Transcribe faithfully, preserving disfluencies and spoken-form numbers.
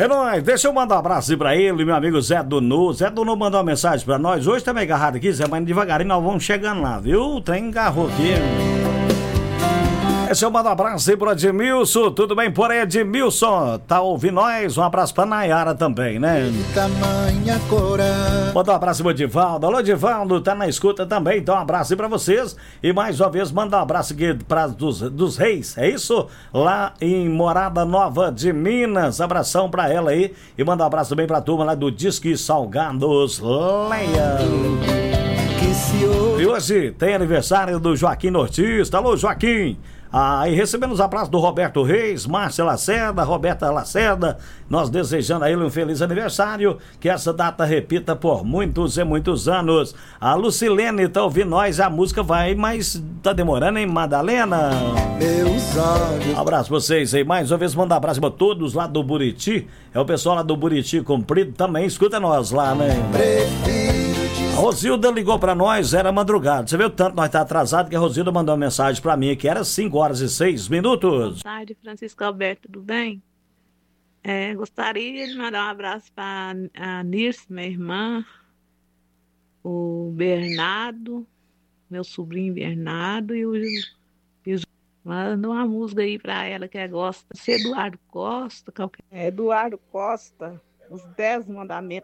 É nóis, deixa eu mandar um abraço pra ele, meu amigo Zé Dunu. Zé Dunu mandou uma mensagem pra nós. Hoje também agarrado aqui, Zé, mas devagarinho nós vamos chegando lá, viu? O trem engarrou aqui. Deixa eu mandar um abraço aí pro Edmilson. Tudo bem por aí, Edmilson? Tá ouvindo nós? Um abraço pra Nayara também, né? Manda um abraço pro Divaldo. Alô, Divaldo, tá na escuta também. Então, um abraço aí pra vocês. E mais uma vez, manda um abraço aqui pra, dos, dos Reis, é isso? Lá em Morada Nova de Minas. Abração pra ela aí. E manda um abraço também pra turma lá do Disque Salgados Leia. E hoje tem aniversário do Joaquim Nortista. Alô, Joaquim! Ah, e recebendo os abraços do Roberto Reis, Márcia Lacerda, Roberta Lacerda, nós desejando a ele um feliz aniversário, que essa data repita por muitos e muitos anos. A Lucilene tá ouvindo nós, a música vai, mas tá demorando, hein, Madalena? Meus olhos. Um abraço pra vocês aí, mais uma vez manda um abraço pra todos lá do Buriti, é o pessoal lá do Buriti Comprido também, escuta nós lá, né? Prefiro. A Rosilda ligou pra nós, era madrugada. Você viu tanto nós tá atrasado que a Rosilda mandou uma mensagem pra mim que era cinco horas e seis minutos. Boa tarde, Francisco Alberto, tudo bem? É, gostaria de mandar um abraço para a Nirce, minha irmã, o Bernardo, meu sobrinho Bernardo e o, e o manda uma música aí pra ela que ela gosta. Se Eduardo Costa, qualquer. Eduardo Costa, os Dez Mandamentos.